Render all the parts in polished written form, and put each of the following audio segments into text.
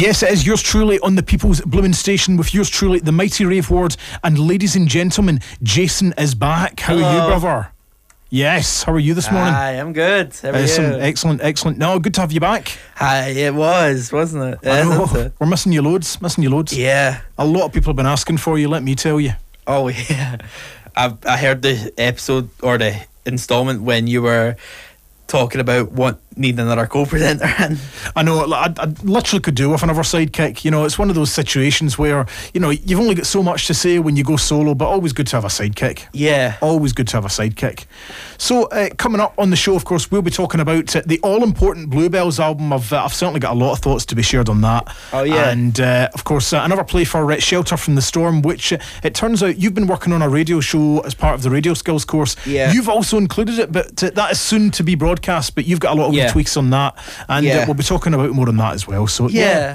Yes, it is yours truly on the People's Bloomin' Station with yours truly, the Mighty Rave Ward. And ladies and gentlemen, Jason is back. How are you, brother? Yes, how are you this morning? Hi, I'm good. How are you? Excellent. No, good to have you back. Hi, it was, wasn't it? I know. We're missing you loads. Yeah. A lot of people have been asking for you, let me tell you. Oh, yeah. I heard the episode or the installment when you were talking about needing another co-presenter. I know, I literally could do with another sidekick. You know, it's one of those situations where, you know, you've only got so much to say when you go solo, but always good to have a sidekick. Yeah. Always good to have a sidekick. So, coming up on the show, of course, we'll be talking about the all-important Bluebells album. I've certainly got a lot of thoughts to be shared on that. Oh, yeah. And, of course, another play for Shelter from the Storm, which it turns out you've been working on a radio show as part of the radio skills course. Yeah. You've also included it, but that is soon to be broadcast, but you've got a lot of tweaks on that, and we'll be talking about more on that as well. So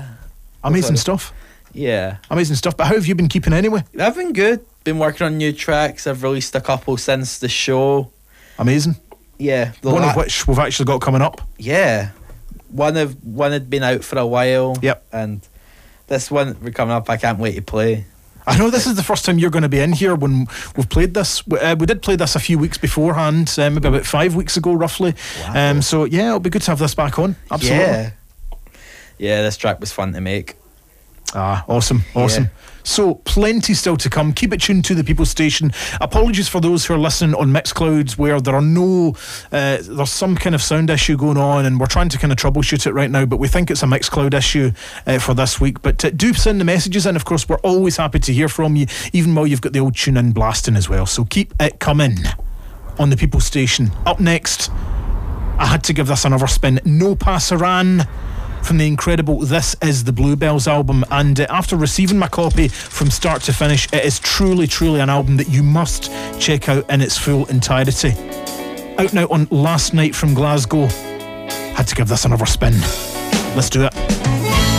amazing stuff. Yeah, amazing stuff. But how have you been keeping anyway? I've been good. Been working on new tracks. I've released a couple since the show. Amazing. Yeah, one of which we've actually got coming up. Yeah, one had been out for a while. Yep. And this one we're coming up. I can't wait to play. I know this is the first time you're going to be in here when we've played this. We did play this a few weeks beforehand, maybe about 5 weeks ago, roughly. Wow. So, yeah, it'll be good to have this back on. Absolutely. Yeah, this track was fun to make. Awesome. Yeah. So, plenty still to come. Keep it tuned to the People's Station. Apologies for those who are listening on Mixcloud where there are there's some kind of sound issue going on, and we're trying to kind of troubleshoot it right now, but we think it's a Mixcloud issue for this week. But do send the messages in. Of course, we're always happy to hear from you, even while you've got the old tune in blasting as well. So keep it coming on the People's Station. Up next, I had to give this another spin. No Passaran from the incredible This Is the Bluebells album, and after receiving my copy from start to finish, it is truly an album that you must check out in its full entirety. Out now on Last Night from Glasgow. Had to give this another spin. Let's do it.